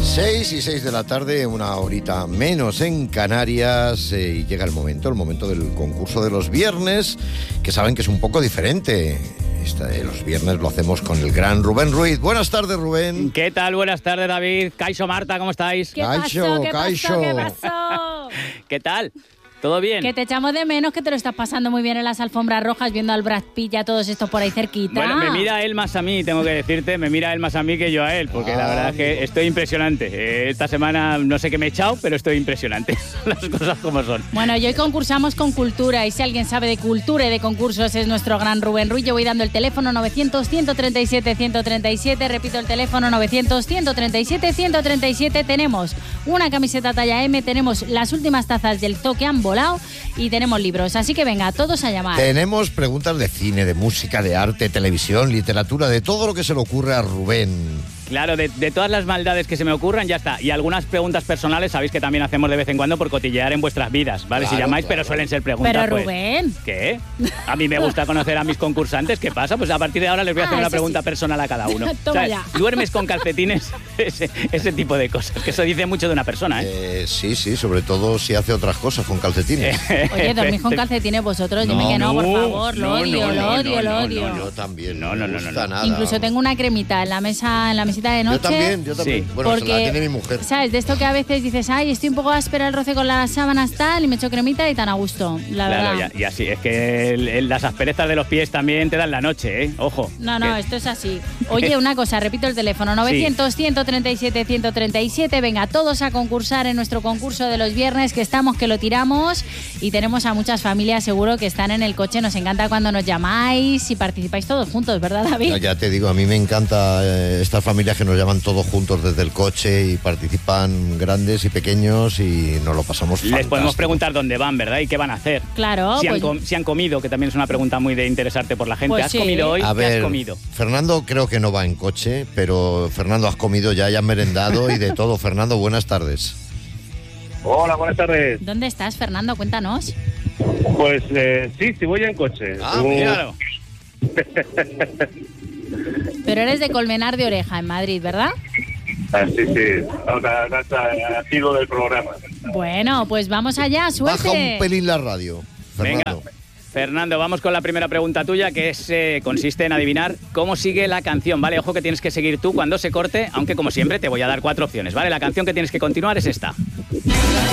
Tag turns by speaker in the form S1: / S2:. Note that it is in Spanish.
S1: 6:06 de la tarde, una horita menos en Canarias, y llega el momento del concurso de los viernes, que saben que es un poco diferente. Los viernes lo hacemos con el gran Rubén Ruiz. Buenas tardes, Rubén.
S2: ¿Qué tal? Buenas tardes, David. Caixo, Marta, ¿cómo estáis?
S3: ¿Qué pasó? ¿Qué pasó?
S2: ¿Qué tal? ¿Todo bien?
S3: Que te echamos de menos, que te lo estás pasando muy bien en las alfombras rojas, viendo al Brad Pitt y a todos estos por ahí cerquita.
S2: Bueno, me mira él más a mí, tengo que decirte, me mira él más a mí que yo a él, porque la verdad es que estoy impresionante. Esta semana no sé qué me he echado, pero estoy impresionante. Las cosas como son.
S3: Bueno, y hoy concursamos con cultura, y si alguien sabe de cultura y de concursos es nuestro gran Rubén Ruiz. Yo voy dando el teléfono 900-137-137, repito el teléfono 900-137-137. Tenemos una camiseta talla M, tenemos las últimas tazas del Zoo que han volado y tenemos libros, así que venga, todos a llamar.
S1: Tenemos preguntas de cine, de música, de arte, televisión, literatura, de todo lo que se le ocurre a Rubén.
S2: Claro, de todas las maldades que se me ocurran, ya está. Y algunas preguntas personales, sabéis que también hacemos de vez en cuando por cotillear en vuestras vidas, ¿vale? Claro, si llamáis, claro. Pero suelen ser preguntas.
S3: Pero
S2: pues,
S3: Rubén...
S2: ¿Qué? A mí me gusta conocer a mis concursantes. ¿Qué pasa? Pues a partir de ahora les voy a hacer una pregunta personal a cada uno.
S3: Toma ya.
S2: ¿Duermes con calcetines? Ese tipo de cosas, que eso dice mucho de una persona, ¿eh?
S1: Sí, sobre todo si hace otras cosas con calcetines.
S3: Oye, ¿dormís con calcetines vosotros? Dime que no, por favor. Lo odio.
S1: Yo también, no me gusta nada.
S3: Incluso tengo una cremita en la mesita de noche.
S1: Yo también.
S3: Sí.
S1: Bueno,
S3: porque,
S1: se la tiene mi mujer.
S3: ¿sabes? De esto que a veces dices, ay, estoy un poco áspera el roce con las sábanas tal, y me echo cremita y tan a gusto, la verdad.
S2: Claro, y así, es que las asperezas de los pies también te dan la noche, ¿eh? Ojo.
S3: No, esto es así. Oye, una cosa, repito el teléfono, 900-137-137. Venga, todos a concursar en nuestro concurso de los viernes, que estamos, que lo tiramos, y tenemos a muchas familias seguro que están en el coche. Nos encanta cuando nos llamáis y participáis todos juntos, ¿verdad, David?
S1: Ya te digo, a mí me encanta estas familias que nos llaman todos juntos desde el coche y participan grandes y pequeños y nos lo pasamos fantástico.
S2: Les podemos preguntar dónde van, ¿verdad? Y qué van a hacer.
S3: Claro.
S2: Si han comido, que también es una pregunta muy de interesarte por la gente.
S3: Pues
S2: ¿Has
S3: sí.
S2: comido hoy?
S1: A
S2: ¿Qué
S1: ver,
S2: has comido?
S1: Fernando creo que no va en coche, pero Fernando, has comido ya has merendado y de todo. Fernando, buenas tardes.
S4: Hola, buenas tardes.
S3: ¿Dónde estás, Fernando? Cuéntanos.
S4: Pues sí, voy en coche.
S2: Claro.
S3: Pero eres de Colmenar de Oreja, en Madrid, ¿verdad?
S4: Sí. Nacido del programa.
S3: Bueno, pues vamos allá, suerte.
S1: Baja un pelín la radio, Fernando.
S2: Venga, Fernando, vamos con la primera pregunta tuya, que consiste en adivinar cómo sigue la canción, ¿vale? Ojo que tienes que seguir tú cuando se corte, aunque como siempre te voy a dar 4 opciones, ¿vale? La canción que tienes que continuar es esta.